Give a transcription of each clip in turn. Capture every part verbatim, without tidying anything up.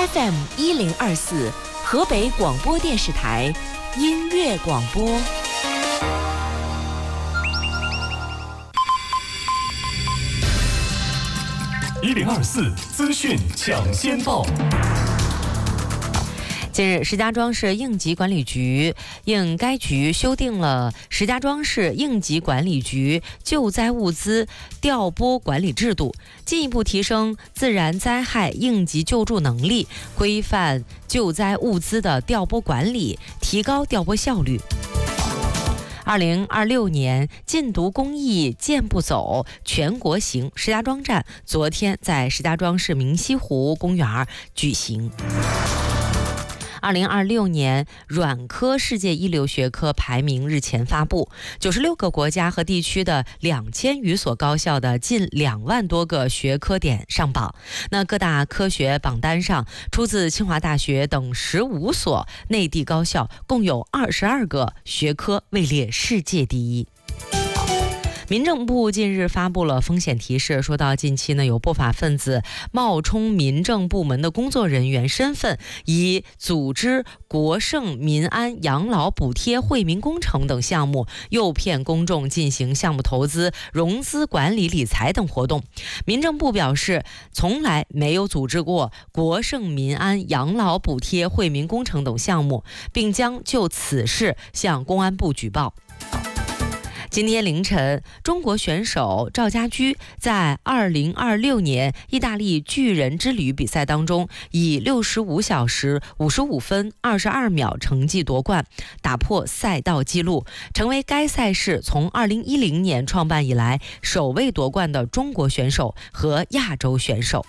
F M 一零二四，河北广播电视台音乐广播。 一零二四资讯抢先报。 近日，石家庄市应急管理局应该局修订了石家庄市应急管理局救灾物资调拨管理制度，进一步提升自然灾害应急救助能力，规范救灾物资的调拨管理，提高调拨效率。二零二六年禁毒公益健步走全国行石家庄站昨天在石家庄市明溪湖公园举行。二零二六年软科世界一流学科排名日前发布，九十六个国家和地区的两千余所高校的近两万多个学科点上榜。那各大科学榜单上，出自清华大学等十五所内地高校，共有二十二个学科位列世界第一。民政部近日发布了风险提示，说到近期呢，有不法分子冒充民政部门的工作人员身份，以组织国盛民安养老补贴惠民工程等项目，诱骗公众进行项目投资、融资管理、理财等活动。民政部表示，从来没有组织过国盛民安养老补贴惠民工程等项目，并将就此事向公安部举报。今天凌晨，中国选手赵家驹在二零二六年意大利巨人之旅比赛当中，以六十五小时五十五分二十二秒成绩夺冠，打破赛道纪录，成为该赛事从二零一零年创办以来首位夺冠的中国选手和亚洲选手。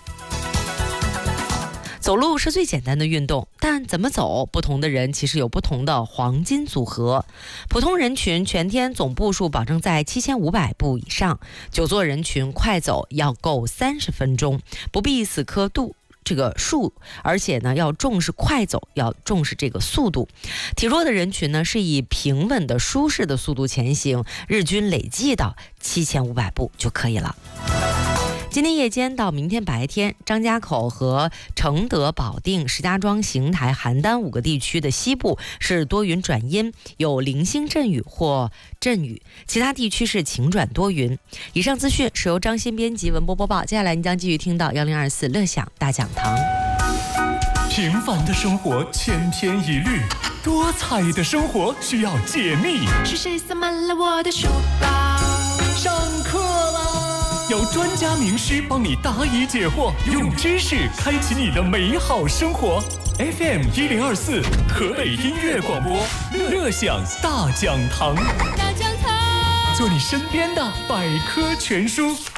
走路是最简单的运动，但怎么走，不同的人其实有不同的黄金组合。普通人群全天总步数保证在七千五百步以上，久坐人群快走要够三十分钟，不必死磕度这个数，而且呢要重视快走，要重视这个速度。体弱的人群呢是以平稳的舒适的速度前行，日均累计到七千五百步就可以了。今天夜间到明天白天，张家口和承德、保定、石家庄、邢台、邯郸五个地区的西部是多云转阴，有零星阵雨或阵雨，其他地区是晴转多云。以上资讯是由张欣编辑，文播播报。接下来你将继续听到幺零二四乐享大讲堂。 平凡的生活千篇一律，多彩的生活需要解密。 是谁塞满了我的书包？ 上课啦！有专家名师帮你答疑解惑，用知识开启你的美好生活。F M 一零二四，河北音乐广播，乐享大讲堂。 大讲堂， 做你身边的百科全书。